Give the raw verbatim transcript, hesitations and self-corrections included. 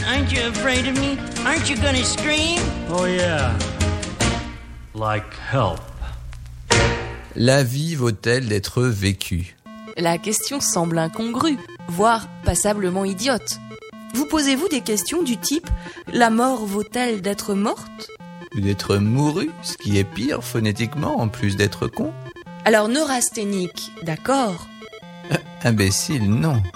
Aren't you afraid of me? Aren't you gonna scream? Oh yeah. Like help. La vie vaut-elle d'être vécue ? La question semble incongrue, voire passablement idiote. Vous posez-vous des questions du type « La mort vaut-elle d'être morte ?» Ou d'être mouru, ce qui est pire phonétiquement en plus d'être con ? Alors neurasthénique, d'accord. Euh, imbécile, non.